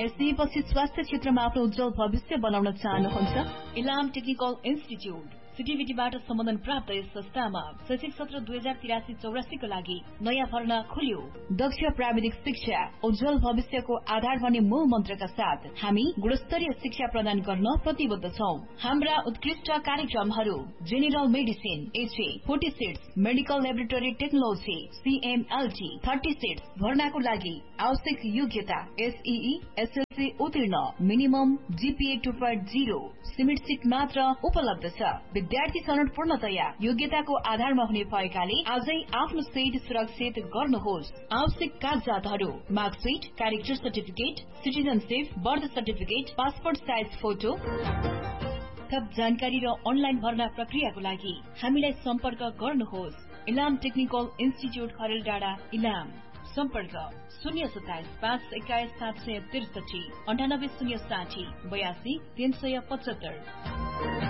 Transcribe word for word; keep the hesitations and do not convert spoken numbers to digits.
एसई पछि स्वास्थ्य क्षेत्रमा आफ्नो उज्जवल भविष्य बनाउन चाहनुहुन्छ? इलाम टेक्निकल इन्स्टिच्युट सिटिभिटीबाट सम्बन्धन प्राप्त यस संस्थामा शैक्षिक सत्र दुई हजार तिरासी चौरासीको लागि नयाँ भर्ना खुल्यो। दक्ष प्राविधिक शिक्षा उज्जवल भविष्यको आधार भन्ने मूल मन्त्रका साथ हामी गुणस्तरीय शिक्षा प्रदान गर्न प्रतिबद्ध छौं। हाम्रा उत्कृष्ट कार्यक्रमहरू general medicine HA forty seats medical laboratory technology सीएमएलटी thirty seats भर्नाको लागि आवश्यक योग्यता एसईई एसएलसी उत्तीर्ण minimum GPA two point zero cement seat मात्र उपलब्ध छ। विद्यार्थी छनौट पूर्णतया योग्यताको आधारमा हुने भएकाले आजै आफ्नो सिट सुरक्षित गर्नुहोस्। आवश्यक कागजातहरू marksheet character certificate citizenship birth certificate passport size photo. थप जानकारी र अनलाइन भर्ना प्रक्रियाको लागि हामीलाई सम्पर्क गर्नुहोस्। इलाम टेक्निकल इन्स्टिच्युट खरेल डाँडा इलाम। सम्पर्क शून्य सत्ताइस पाँच एक्काइस सात सय त्रिसठी अन्ठानब्बे शून्य साठी बयासी तीन सय पचहत्तर।